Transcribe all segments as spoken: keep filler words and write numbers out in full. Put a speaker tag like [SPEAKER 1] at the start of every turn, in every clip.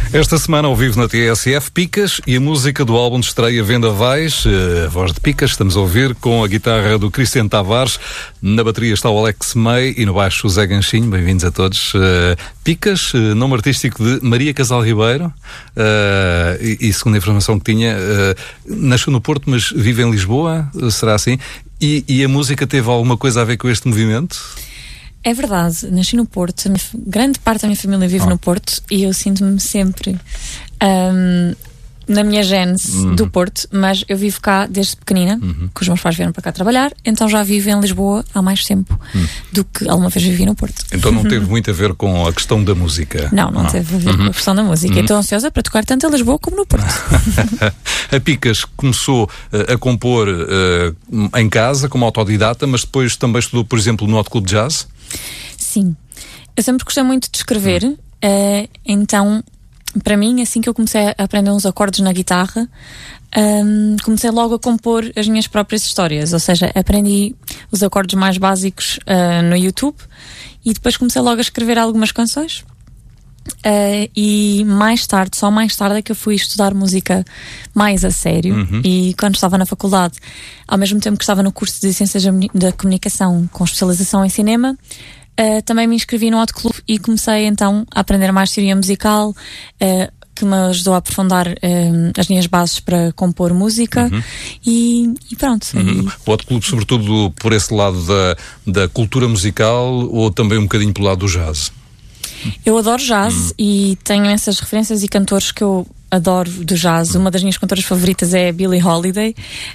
[SPEAKER 1] Esta semana ao vivo na T S F, Picas e a música do álbum de estreia Vendavais, a voz de Picas, estamos a ouvir com a guitarra do Cristiano Tavares, na bateria está o Alex May e no baixo o Zé Ganchinho. Bem-vindos a todos. Picas, nome artístico de Maria Casal Ribeiro, e, e segundo a informação que tinha, nasceu no Porto, mas vive em Lisboa, será assim? E, e a música teve alguma coisa a ver com este movimento?
[SPEAKER 2] É verdade, nasci no Porto, a minha, grande parte da minha família vive oh. no Porto e eu sinto-me sempre um, na minha gênese uhum. do Porto, mas eu vivo cá desde pequenina, uhum. que os meus pais vieram para cá trabalhar, então já vivo em Lisboa há mais tempo uhum. do que alguma vez vivi no Porto.
[SPEAKER 1] Então não teve muito a ver com a questão da música?
[SPEAKER 2] Não, não, não. teve a ver uhum. com a questão da música. Uhum. Estou ansiosa para tocar tanto em Lisboa como no Porto.
[SPEAKER 1] A Picas começou uh, a compor uh, em casa como autodidata, mas depois também estudou, por exemplo, no Hot Club de Jazz?
[SPEAKER 2] Sim, eu sempre gostei muito de escrever, hum. uh, então para mim, assim que eu comecei a aprender uns acordes na guitarra, um, comecei logo a compor as minhas próprias histórias, ou seja, aprendi os acordes mais básicos uh, no YouTube e depois comecei logo a escrever algumas canções. Uh, e mais tarde, só mais tarde é que eu fui estudar música mais a sério. Uhum. E quando estava na faculdade, ao mesmo tempo que estava no curso de Ciências da Comunicação com especialização em cinema, uh, também me inscrevi no Hot Club e comecei então a aprender mais teoria musical, uh, que me ajudou a aprofundar uh, as minhas bases para compor música. Uhum. e, e pronto.
[SPEAKER 1] Uhum.
[SPEAKER 2] E...
[SPEAKER 1] O Hot Club, sobretudo por esse lado da, da cultura musical ou também um bocadinho pelo lado do jazz?
[SPEAKER 2] Eu adoro jazz hum. e tenho essas referências e cantores que eu adoro do jazz. Uma das minhas cantoras favoritas é a Billie Holiday,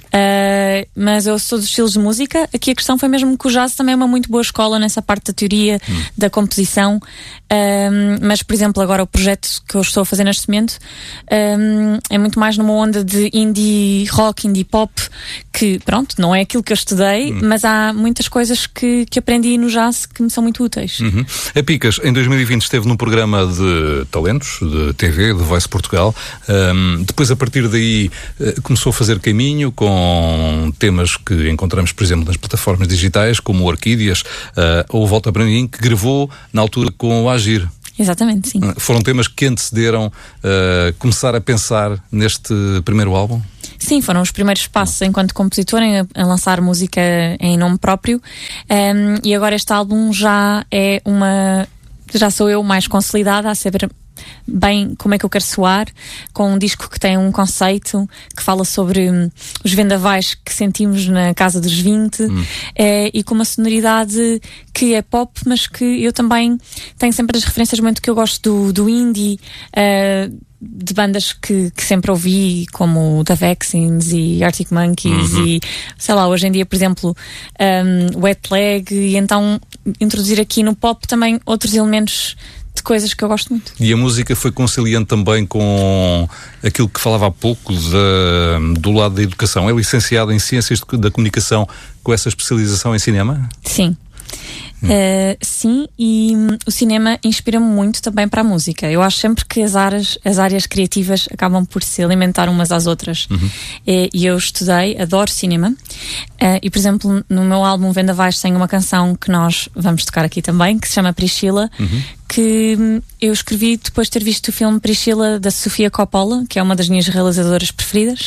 [SPEAKER 2] uh, mas eu sou dos estilos de música. Aqui a questão foi mesmo que o jazz também é uma muito boa escola nessa parte da teoria, hum. da composição, um, mas por exemplo agora o projeto que eu estou a fazer neste momento um, é muito mais numa onda de indie rock, indie pop, que pronto, não é aquilo que eu estudei, hum. mas há muitas coisas que, que aprendi no jazz que me são muito úteis.
[SPEAKER 1] Uhum. A Picas em dois mil e vinte esteve num programa de talentos de T V, de Voice Portugal. Um, depois a partir daí uh, começou a fazer caminho com temas que encontramos por exemplo nas plataformas digitais como o Orquídeas uh, ou Volta para Mim, que gravou na altura com o Agir.
[SPEAKER 2] Exatamente, sim.
[SPEAKER 1] Uh, foram temas que antecederam uh, começar a pensar neste primeiro álbum?
[SPEAKER 2] Sim, foram os primeiros passos enquanto compositora em, a lançar música em nome próprio, um, e agora este álbum já é uma... já sou eu mais consolidada a saber bem como é que eu quero soar, com um disco que tem um conceito que fala sobre hum, os vendavais que sentimos na casa dos vinte, hum. é, e com uma sonoridade que é pop, mas que eu também tenho sempre as referências muito que eu gosto do, do indie, uh, de bandas que, que sempre ouvi, como The Vaccines e Arctic Monkeys, uhum. e sei lá, hoje em dia, por exemplo, um, Wet Leg, e então introduzir aqui no pop também outros elementos de coisas que eu gosto muito.
[SPEAKER 1] E a música foi conciliando também com aquilo que falava há pouco de, do lado da educação. É licenciada em Ciências da Comunicação com essa especialização em cinema?
[SPEAKER 2] Sim. Hum. Uh, sim, e um, o cinema inspira-me muito também para a música. Eu acho sempre que as áreas, as áreas criativas acabam por se alimentar umas às outras. Uhum. E, e eu estudei, adoro cinema, uh, e por exemplo no meu álbum Vendavais tem uma canção que nós vamos tocar aqui também, que se chama Priscila, uhum. que um, eu escrevi depois de ter visto o filme Priscila da Sofia Coppola, que é uma das minhas realizadoras preferidas,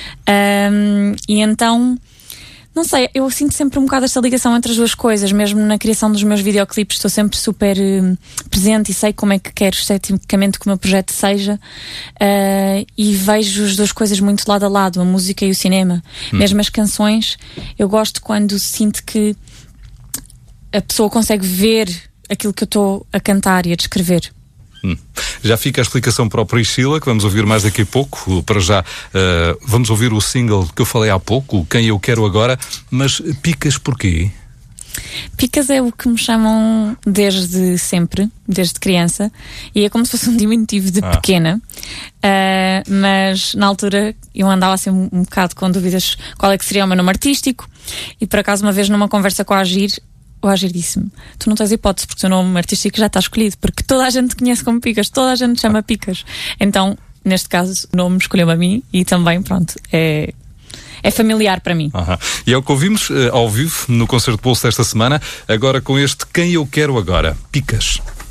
[SPEAKER 2] um, e então não sei, eu sinto sempre um bocado esta ligação entre as duas coisas, mesmo na criação dos meus videoclipes estou sempre super uh, presente e sei como é que quero esteticamente que o meu projeto seja, uh, e vejo as duas coisas muito lado a lado, a música e o cinema. Hum. Mesmo as canções, eu gosto quando sinto que a pessoa consegue ver aquilo que eu estou a cantar e a descrever.
[SPEAKER 1] Hum. Já fica a explicação para o Priscila, que vamos ouvir mais daqui a pouco. Para já, uh, vamos ouvir o single que eu falei há pouco, Quem Eu Quero Agora. Mas Picas porquê?
[SPEAKER 2] Picas é o que me chamam desde sempre, desde criança, e é como se fosse um diminutivo de ah. pequena, uh, mas na altura eu andava assim um, um bocado com dúvidas qual é que seria o meu nome artístico, e por acaso uma vez numa conversa com a Agir, o Agir disse-me: tu não tens hipótese porque o teu nome artístico já está escolhido, porque toda a gente te conhece como Picas, toda a gente te chama Picas. Então, neste caso, o nome escolheu-me a mim e também, pronto, é, é familiar para mim.
[SPEAKER 1] Aham. E é o que ouvimos uh, ao vivo no Concerto Pulso desta semana, agora com este Quem Eu Quero Agora, Picas.